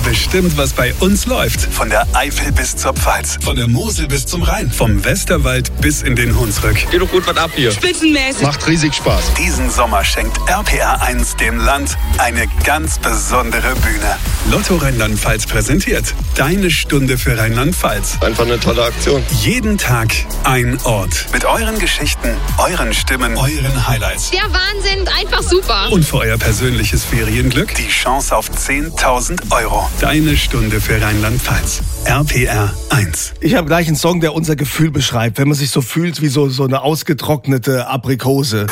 bestimmt, was bei uns läuft. Von der Eifel bis zur Pfalz. Von der Mosel bis zum Rhein. Vom Westerwald bis in den Hunsrück. Geht doch gut was ab hier. Spitzenmäßig. Macht riesig Spaß. Diesen Sommer schenkt RPR1 dem Land eine ganz besondere Bühne. Lotto Rheinland-Pfalz präsentiert Deine Stunde für Rheinland-Pfalz. Einfach eine tolle Aktion. Jeden Tag ein Ort. Mit euren Geschichten, euren Stimmen, euren Highlights. Der Wahnsinn, einfach super. Und für euer persönliches Ferienglück die Chance auf 10.000 €. Deine Stunde für Rheinland-Pfalz. RPR1. Ich habe gleich einen Song, der unser Gefühl beschreibt, wenn man sich so fühlt wie so eine ausgetrocknete Aprikose.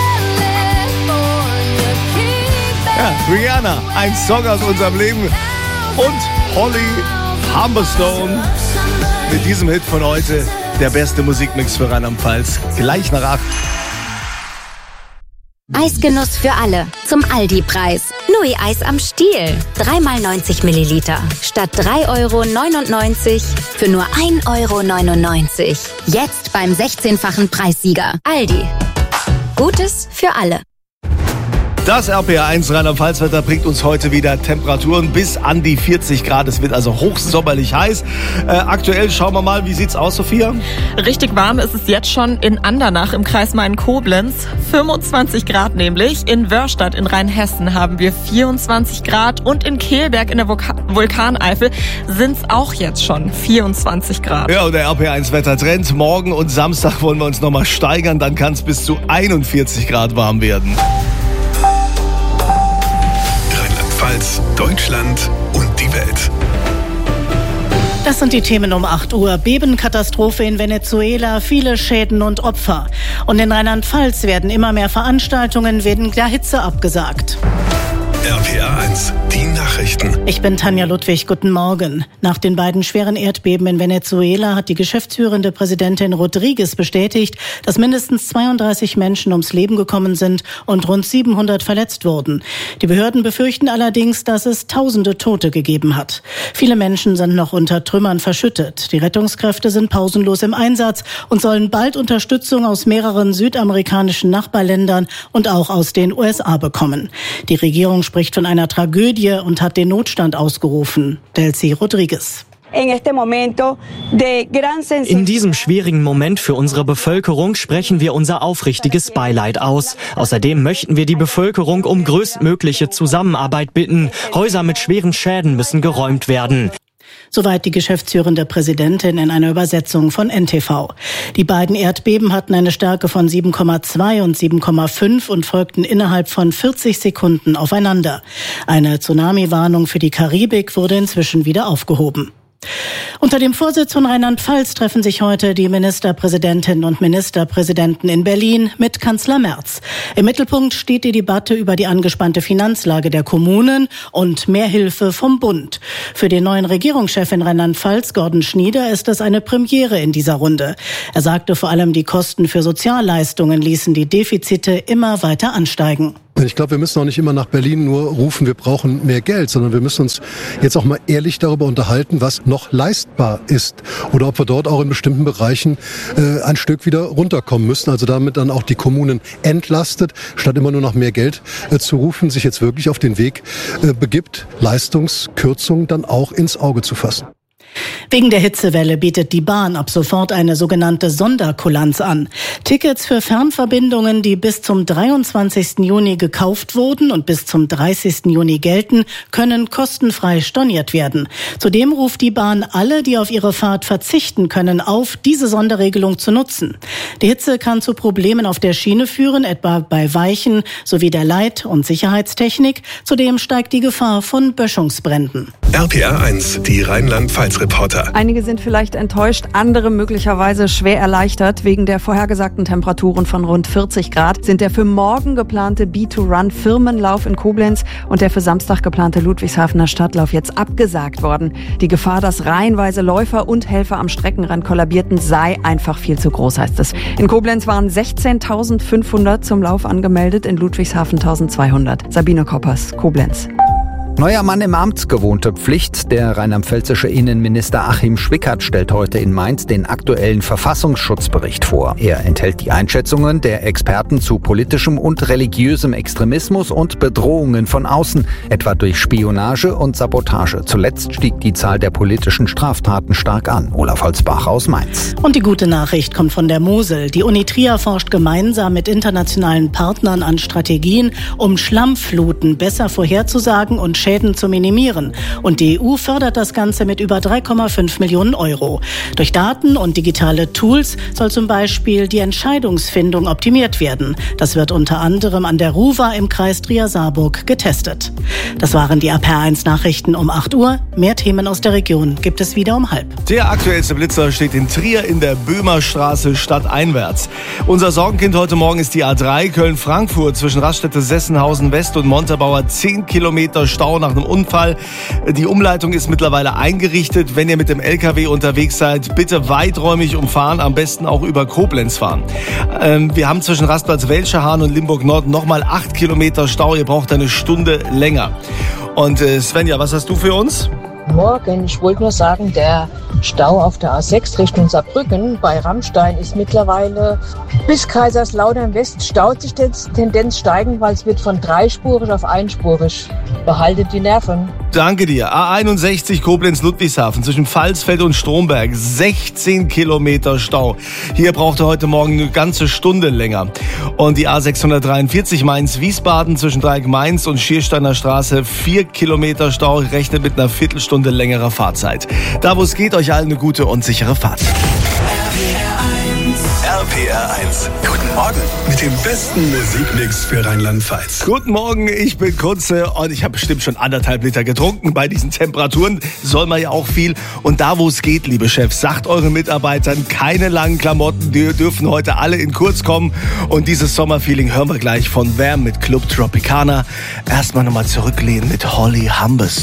Ja, Rihanna, ein Song aus unserem Leben. Und Holly Humberstone mit diesem Hit von heute. Der beste Musikmix für Rheinland-Pfalz. Gleich nach 8. Eisgenuss für alle. Zum Aldi-Preis. Nui-Eis am Stiel. 3x90 Milliliter. Statt 3,99 € für nur 1,99 €. Jetzt beim 16-fachen Preissieger. Aldi. Gutes für alle. Das RPR1 Rheinland-Pfalz-Wetter bringt uns heute wieder Temperaturen bis an die 40 Grad. Es wird also hochsommerlich heiß. Aktuell schauen wir mal, wie sieht's aus, Sophia? Richtig warm ist es jetzt schon in Andernach im Kreis Main-Koblenz. 25 Grad nämlich. In Wörstadt in Rheinhessen haben wir 24 Grad. Und in Kehlberg in der Vulkaneifel sind's auch jetzt schon 24 Grad. Ja, und der RPR1-Wettertrend. Morgen und Samstag wollen wir uns nochmal steigern. Dann kann es bis zu 41 Grad warm werden. Deutschland und die Welt. Das sind die Themen um 8 Uhr. Bebenkatastrophe in Venezuela, viele Schäden und Opfer. Und in Rheinland-Pfalz werden immer mehr Veranstaltungen wegen der Hitze abgesagt. RPR1, die Nachrichten. Ich bin Tanja Ludwig, guten Morgen. Nach den beiden schweren Erdbeben in Venezuela hat die geschäftsführende Präsidentin Rodriguez bestätigt, dass mindestens 32 Menschen ums Leben gekommen sind und rund 700 verletzt wurden. Die Behörden befürchten allerdings, dass es Tausende Tote gegeben hat. Viele Menschen sind noch unter Trümmern verschüttet. Die Rettungskräfte sind pausenlos im Einsatz und sollen bald Unterstützung aus mehreren südamerikanischen Nachbarländern und auch aus den USA bekommen. Die Regierung spricht von einer Tragödie und hat den Notstand ausgerufen. Delcy Rodriguez. In diesem schwierigen Moment für unsere Bevölkerung sprechen wir unser aufrichtiges Beileid aus. Außerdem möchten wir die Bevölkerung um größtmögliche Zusammenarbeit bitten. Häuser mit schweren Schäden müssen geräumt werden. Soweit die geschäftsführende Präsidentin in einer Übersetzung von NTV. Die beiden Erdbeben hatten eine Stärke von 7,2 und 7,5 und folgten innerhalb von 40 Sekunden aufeinander. Eine Tsunami-Warnung für die Karibik wurde inzwischen wieder aufgehoben. Unter dem Vorsitz von Rheinland-Pfalz treffen sich heute die Ministerpräsidentinnen und Ministerpräsidenten in Berlin mit Kanzler Merz. Im Mittelpunkt steht die Debatte über die angespannte Finanzlage der Kommunen und mehr Hilfe vom Bund. Für den neuen Regierungschef in Rheinland-Pfalz, Gordon Schnieder, ist das eine Premiere in dieser Runde. Er sagte, vor allem die Kosten für Sozialleistungen ließen die Defizite immer weiter ansteigen. Ich glaube, wir müssen auch nicht immer nach Berlin nur rufen, wir brauchen mehr Geld, sondern wir müssen uns jetzt auch mal ehrlich darüber unterhalten, was noch leistbar ist oder ob wir dort auch in bestimmten Bereichen ein Stück wieder runterkommen müssen. Also damit dann auch die Kommunen entlastet, statt immer nur nach mehr Geld zu rufen, sich jetzt wirklich auf den Weg begibt, Leistungskürzungen dann auch ins Auge zu fassen. Wegen der Hitzewelle bietet die Bahn ab sofort eine sogenannte Sonderkulanz an. Tickets für Fernverbindungen, die bis zum 23. Juni gekauft wurden und bis zum 30. Juni gelten, können kostenfrei storniert werden. Zudem ruft die Bahn alle, die auf ihre Fahrt verzichten können, auf, diese Sonderregelung zu nutzen. Die Hitze kann zu Problemen auf der Schiene führen, etwa bei Weichen sowie der Leit- und Sicherheitstechnik. Zudem steigt die Gefahr von Böschungsbränden. RPR1, die Rheinland-Pfalz-Reporter. Einige sind vielleicht enttäuscht, andere möglicherweise schwer erleichtert. Wegen der vorhergesagten Temperaturen von rund 40 Grad sind der für morgen geplante B2Run-Firmenlauf in Koblenz und der für Samstag geplante Ludwigshafener Stadtlauf jetzt abgesagt worden. Die Gefahr, dass reihenweise Läufer und Helfer am Streckenrand kollabierten, sei einfach viel zu groß, heißt es. In Koblenz waren 16.500 zum Lauf angemeldet, in Ludwigshafen 1.200. Sabine Koppers, Koblenz. Neuer Mann im Amt, gewohnte Pflicht. Der rheinland-pfälzische Innenminister Achim Schwickert stellt heute in Mainz den aktuellen Verfassungsschutzbericht vor. Er enthält die Einschätzungen der Experten zu politischem und religiösem Extremismus und Bedrohungen von außen, etwa durch Spionage und Sabotage. Zuletzt stieg die Zahl der politischen Straftaten stark an. Olaf Holzbach aus Mainz. Und die gute Nachricht kommt von der Mosel. Die Uni Trier forscht gemeinsam mit internationalen Partnern an Strategien, um Schlammfluten besser vorherzusagen und Schäden zu minimieren. Und die EU fördert das Ganze mit über 3,5 Millionen Euro. Durch Daten und digitale Tools soll zum Beispiel die Entscheidungsfindung optimiert werden. Das wird unter anderem an der RUWA im Kreis Trier-Saarburg getestet. Das waren die RPR1 Nachrichten um 8 Uhr. Mehr Themen aus der Region gibt es wieder um 12:30. Der aktuellste Blitzer steht in Trier in der Böhmerstraße stadteinwärts. Unser Sorgenkind heute Morgen ist die A3 Köln-Frankfurt zwischen Raststätte Sessenhausen West und Montabaur. 10 Kilometer Stau nach einem Unfall. Die Umleitung ist mittlerweile eingerichtet. Wenn ihr mit dem LKW unterwegs seid, bitte weiträumig umfahren, am besten auch über Koblenz fahren. Wir haben zwischen Rastplatz Welschehahn und Limburg Nord nochmal 8 Kilometer Stau. Ihr braucht eine Stunde länger. Und Svenja, was hast du für uns? Morgen, ich wollte nur sagen, der Stau auf der A6 Richtung Saarbrücken bei Rammstein ist mittlerweile bis Kaiserslautern West staut sich die Tendenz steigend, weil es wird von dreispurig auf einspurig. Behaltet die Nerven. Danke dir. A61 Koblenz-Ludwigshafen zwischen Pfalzfeld und Stromberg. 16 Kilometer Stau. Hier braucht er heute Morgen eine ganze Stunde länger. Und die A643 Mainz-Wiesbaden zwischen Dreieck-Mainz und Schiersteiner Straße. 4 Kilometer Stau. Rechnet mit einer Viertelstunde längerer Fahrzeit. Da wo es geht, euch allen eine gute und sichere Fahrt. RPR1. Guten Morgen mit dem besten Musikmix für Rheinland-Pfalz. Guten Morgen, ich bin Kunze und ich habe bestimmt schon 1,5 Liter getrunken. Bei diesen Temperaturen soll man ja auch viel. Und da, wo es geht, liebe Chefs, sagt euren Mitarbeitern, keine langen Klamotten, die dürfen heute alle in kurz kommen. Und dieses Sommerfeeling hören wir gleich von Wham mit Club Tropicana. Erstmal nochmal zurücklehnen mit Holly Humberstone.